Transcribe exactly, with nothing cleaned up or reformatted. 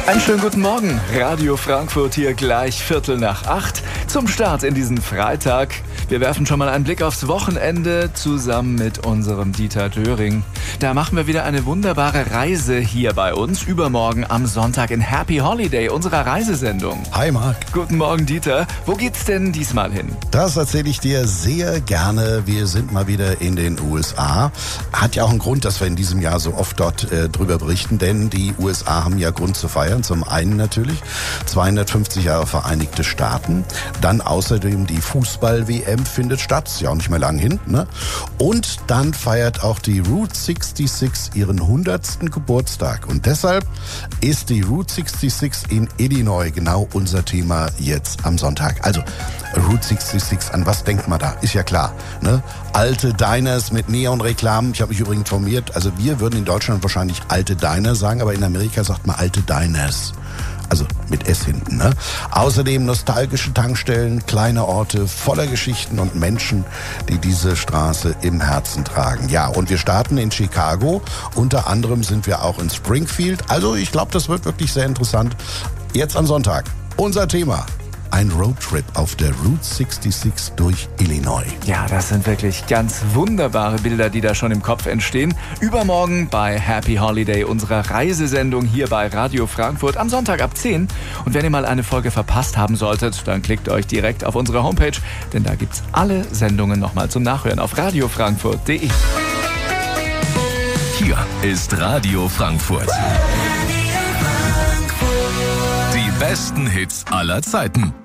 Einen schönen guten Morgen. Radio Frankfurt hier gleich Viertel nach acht zum Start in diesen Freitag. Wir werfen schon mal einen Blick aufs Wochenende zusammen mit unserem Dieter Döring. Da machen wir wieder eine wunderbare Reise hier bei uns. Übermorgen am Sonntag in Happy Holiday, unserer Reisesendung. Hi Marc. Guten Morgen Dieter. Wo geht's denn diesmal hin? Das erzähle ich dir sehr gerne. Wir sind mal wieder in den U S A. Hat ja auch einen Grund, dass wir in diesem Jahr so oft dort äh, drüber berichten, denn die U S A haben ja Grund zu feiern. Zum einen natürlich zweihundertfünfzig Jahre Vereinigte Staaten. Dann außerdem die Fußball-W M findet statt. Ist ja auch nicht mehr lang hin, ne? Und dann feiert auch die Route sechsundsechzig ihren hundertsten Geburtstag. Und deshalb ist die Route sechsundsechzig in Illinois genau unser Thema jetzt am Sonntag. Also Route sechsundsechzig, an was denkt man da? Ist ja klar, ne? Alte Diners mit Neonreklamen. Ich habe mich übrigens informiert. Also wir würden in Deutschland wahrscheinlich alte Diner sagen, aber in Amerika sagt man alte Diners. Also mit S hinten, ne? Außerdem nostalgische Tankstellen, kleine Orte voller Geschichten und Menschen, die diese Straße im Herzen tragen. Ja, und wir starten in Chicago. Unter anderem sind wir auch in Springfield. Also ich glaube, das wird wirklich sehr interessant. Jetzt am Sonntag unser Thema. Ein Roadtrip auf der Route sechsundsechzig durch Illinois. Ja, das sind wirklich ganz wunderbare Bilder, die da schon im Kopf entstehen. Übermorgen bei Happy Holiday, unserer Reisesendung hier bei Radio Frankfurt am Sonntag ab zehn. Und wenn ihr mal eine Folge verpasst haben solltet, dann klickt euch direkt auf unsere Homepage, denn da gibt's alle Sendungen nochmal zum Nachhören auf radiofrankfurt punkt de. Hier ist Radio Frankfurt. Die besten Hits aller Zeiten.